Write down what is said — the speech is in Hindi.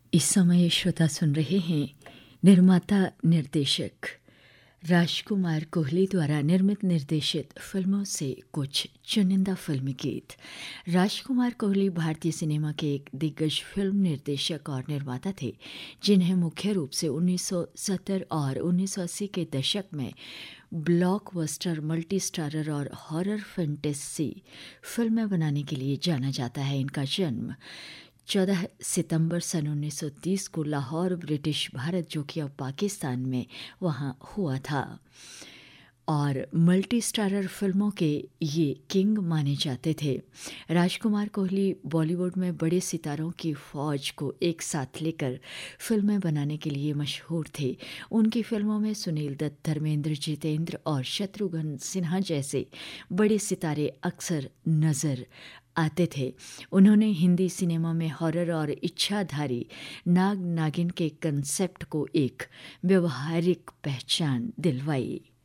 इस समय श्रोता सुन रहे हैं निर्माता निर्देशक राजकुमार कोहली द्वारा निर्मित निर्देशित फिल्मों से कुछ चुनिंदा फिल्मी गीत। राजकुमार कोहली भारतीय सिनेमा के एक दिग्गज फिल्म निर्देशक और निर्माता थे, जिन्हें मुख्य रूप से 1970 और 1980 के दशक में ब्लॉकबस्टर, मल्टी स्टारर और हॉरर फैंटेसी फिल्में बनाने के लिए जाना जाता है। इनका जन्म 14 सितंबर सन 1930 को लाहौर, ब्रिटिश भारत, जो कि अब पाकिस्तान में वहाँ हुआ था, और मल्टी स्टारर फिल्मों के ये किंग माने जाते थे। राजकुमार कोहली बॉलीवुड में बड़े सितारों की फौज को एक साथ लेकर फिल्में बनाने के लिए मशहूर थे। उनकी फिल्मों में सुनील दत्त, धर्मेंद्र, जितेंद्र और शत्रुघ्न सिन्हा जैसे बड़े सितारे अक्सर नज़र आते थे। उन्होंने हिंदी सिनेमा में हॉरर और इच्छाधारी नाग नागिन के कंसेप्ट को एक व्यवहारिक पहचान दिलवाई।